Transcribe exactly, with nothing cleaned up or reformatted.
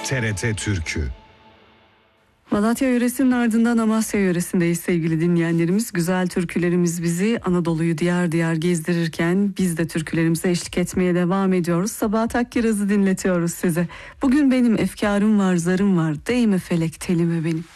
T R T Türkü. Malatya yöresinin ardından Amasya yöresindeyiz sevgili dinleyenlerimiz. Güzel türkülerimiz bizi Anadolu'yu diğer diğer gezdirirken biz de türkülerimize eşlik etmeye devam ediyoruz. Sabahat Akkiraz'ı dinletiyoruz size. Bugün benim efkarım var, zarım var, değme felek telime benim.